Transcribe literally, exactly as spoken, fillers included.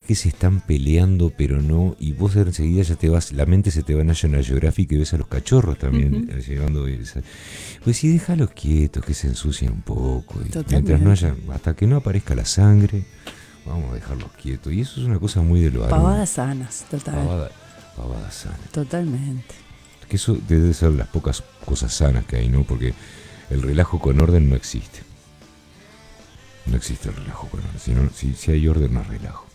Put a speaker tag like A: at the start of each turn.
A: que se están peleando, pero no, y vos enseguida ya te vas, la mente se te va a National Geographic y ves a los cachorros también uh-huh. llevando esa. Pues sí, déjalos quietos, que se ensucian un poco. Y mientras no haya, hasta que no aparezca la sangre, vamos a dejarlos quietos. Y eso es una cosa muy de lo varón.
B: Pavadas sanas, total.
A: Pavada, pavadas sanas.
B: Totalmente.
A: Que eso debe ser las pocas cosas sanas que hay, ¿no? Porque el relajo con orden no existe. No existe el relajo con orden. Si, no, si, si hay orden, no es relajo.